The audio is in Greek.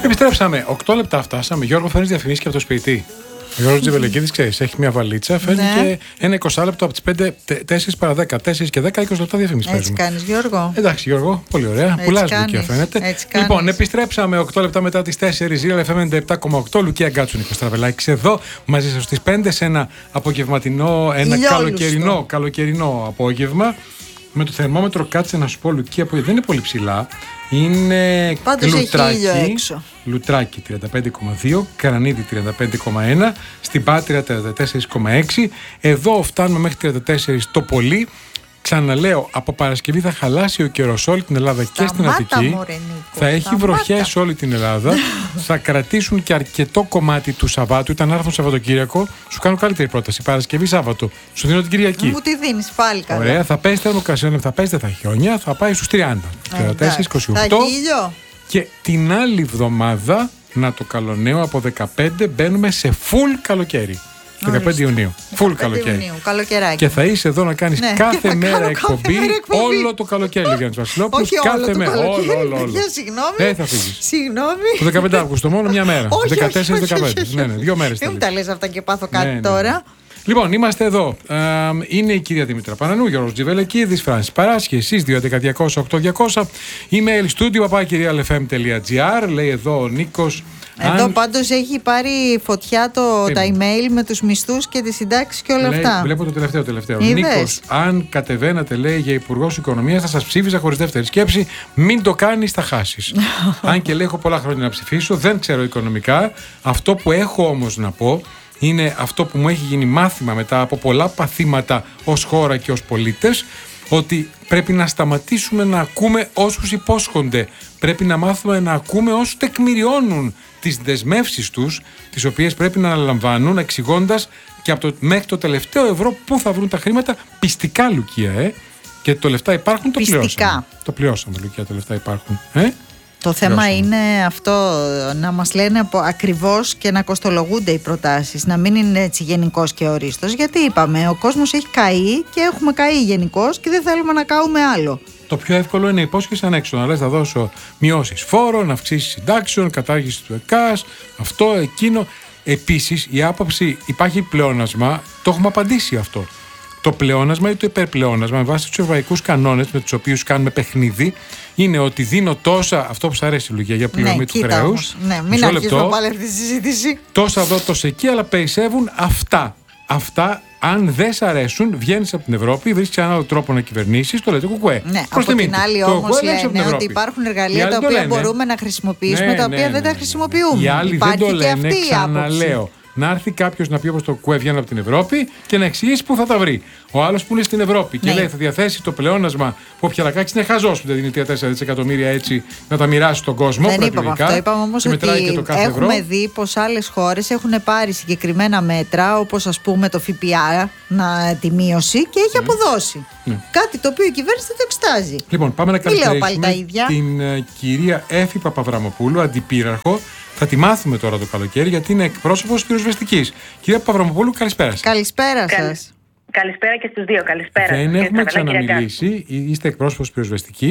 Επιστρέψαμε. 8 λεπτά φτάσαμε. Γιώργο, φέρνεις διαφημίσεις και από το σπίτι. Ο Γιώργος Τζιβελεκίδης, ξέρεις, έχει μια βαλίτσα, φέρνει και ένα 20 λεπτό από τις 5, 4 παρα 10, 4 και 10, 20 λεπτά διαφημίσεις. Έτσι κάνεις, Γιώργο. Εντάξει, Γιώργο, πολύ ωραία. Πουλάς Λουκία, φαίνεται. Λοιπόν, επιστρέψαμε 8 λεπτά μετά τις 4, Real FM 97,8. Λουκία Γκάτσου, Νίκος Στραβελάκης εδώ, μαζί σας στις 5 σε ένα απογευματινό, ένα καλοκαιρινό απόγευμα. Με το θερμόμετρο, κάτσε να σου πω, Λουκία, που δεν είναι πολύ ψηλά. Είναι Λουτράκι 35,2, Κρανίδι 35,1, στην Πάτρια 34,6. Εδώ φτάνουμε μέχρι 34 το πολύ. Ξαναλέω, από Παρασκευή θα χαλάσει ο καιρός όλη την Ελλάδα και στην Αττική. Θα έχει βροχές όλη την Ελλάδα. Θα κρατήσουν και αρκετό κομμάτι του Σαββάτου. Ήταν άρθρο Σαββατοκύριακο. Σου κάνω καλύτερη πρόταση. Παρασκευή Σάββατο. Σου δίνω την Κυριακή. Μου τη δίνεις πάλι καλά. Ωραία, θα πέσει θερμοκρασία, θα πέσει τα χιόνια, θα πάει στους 30. 34, 28. Και την άλλη εβδομάδα, να το καλονέω, από 15 μπαίνουμε σε full καλοκαίρι. 15 Ιουνίου. Full καλοκαίρι. Και θα είσαι εδώ να κάνεις κάθε μέρα εκπομπή όλο το καλοκαίρι, Γιάννης Βασιλόπουλος. Κάθε μέρα. Όλο. Δεν θα φύγεις. Το 15 Αύγουστο, μόνο μια μέρα. 14-15. Ναι, 2 μέρες. Δεν μου τα λες αυτά και πάθω κάτι τώρα. Λοιπόν, είμαστε εδώ. Είναι η κυρία Δήμητρα Πανανού, Γιώργος Τζιβελεκίδης, Φράνσις Παράσχη, εσείς 2.11.200.8.200. Email studio papakirialfm.gr. Λέει εδώ ο Νίκος. Εδώ πάντως έχει πάρει φωτιά τα email με τους μισθούς και τις συντάξεις και όλα αυτά. Βλέπω το τελευταίο. Νίκος, αν κατεβαίνατε, λέει, για υπουργός οικονομίας, θα σας ψήφιζα χωρίς δεύτερη σκέψη. Μην το κάνεις, θα χάσεις. Αν και λέει, έχω πολλά χρόνια να ψηφίσω, δεν ξέρω οικονομικά. Αυτό που έχω όμως να πω είναι αυτό που μου έχει γίνει μάθημα μετά από πολλά παθήματα ως χώρα και ως πολίτες, ότι πρέπει να σταματήσουμε να ακούμε όσους υπόσχονται. Πρέπει να μάθουμε να ακούμε όσους τεκμηριώνουν τις δεσμεύσεις τους, τις οποίες πρέπει να αναλαμβάνουν, εξηγώντας και μέχρι το τελευταίο ευρώ πού θα βρουν τα χρήματα. Πιστικά, Λουκία, και το λεφτά υπάρχουν, το πληρώσαμε. Το πληρώσαμε, Λουκία, τα λεφτά υπάρχουν. Το θέμα είναι αυτό, να μας λένε ακριβώς και να κοστολογούνται οι προτάσεις, να μην είναι έτσι γενικός και ορίστος, γιατί είπαμε, ο κόσμος έχει καεί και έχουμε καεί γενικώς και δεν θέλουμε να καούμε άλλο. Το πιο εύκολο είναι υπόσχεση ανέξοδο. Να λες, θα δώσω μειώσεις φόρων, αυξήσεις συντάξεων, κατάργηση του ΕΚΑΣ, αυτό, εκείνο. Επίσης, η άποψη, υπάρχει πλεόνασμα, το έχουμε απαντήσει αυτό. Το πλεόνασμα ή το υπερπλεόνασμα, με βάση τους ευρωπαϊκούς κανόνες με τους οποίους κάνουμε παιχνίδι, είναι ότι δίνω τόσα. Αυτό που σου αρέσει, Λουκία, για πληρωμή του χρέους. Μην αρχίσουμε πάλι αυτή τη συζήτηση. Τόσα εδώ, τόσα εκεί, αλλά περισσεύουν αυτά. Αυτά, αν δεν σ' αρέσουν, βγαίνεις από την Ευρώπη, βρίσκεις έναν άλλο τρόπο να κυβερνήσεις, το λέτε κουκουέ. Ναι, από την άλλη όμως λένε ότι υπάρχουν εργαλεία τα οποία μπορούμε να χρησιμοποιήσουμε, τα οποία δεν τα χρησιμοποιούμε. Οι άλλοι δεν το λένε, ξαναλέω. Να έρθει κάποιος να πει όπως το κουέ, βγαίνει από την Ευρώπη και να εξηγήσει πού θα τα βρει. Ο άλλος που είναι στην Ευρώπη και λέει θα διαθέσει το πλεόνασμα που ο Πιαρακάκης είναι χαζός που δεν δίνει 3-4 δισεκατομμύρια έτσι να τα μοιράσει στον κόσμο. Δεν είπαμε αυτό. Είπαμε όμως ότι έχουμε δει πως άλλες χώρες έχουν πάρει συγκεκριμένα μέτρα, όπως ας πούμε το ΦΠΑ, τη μείωση, και έχει αποδώσει. Κάτι το οποίο η κυβέρνηση δεν το εξετάζει. Λοιπόν, πάμε να καλωσορίσουμε την κυρία Έφη Παπαβραμοπούλου, αντιπύραρχο. Θα τη μάθουμε τώρα το καλοκαίρι, γιατί είναι εκπρόσωπος πυροσβεστικής. Κυρία Παπαβραμοπούλου, καλησπέρα σας. Καλησπέρα σας. Καλησπέρα και στους δύο. Καλησπέρα. Δεν έχουμε ξαναμιλήσει. Είστε εκπρόσωπος πυροσβεστικής.